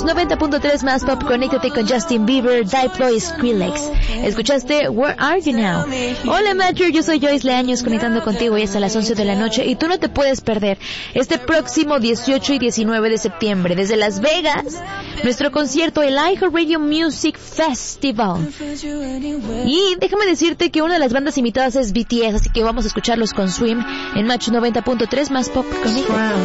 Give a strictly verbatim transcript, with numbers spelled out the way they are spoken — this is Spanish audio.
Match noventa punto tres más pop, conéctate con Justin Bieber, Diplo y Skrillex. Escuchaste Where Are You Now. Hola Matcher, yo soy Joyce Leaños, conectando contigo hoy hasta las once de la noche, y tú no te puedes perder este próximo dieciocho y diecinueve de septiembre desde Las Vegas nuestro concierto, el iHeartRadio Music Festival. Y déjame decirte que una de las bandas invitadas es B T S, así que vamos a escucharlos con Swim en Match noventa punto tres más pop conmigo.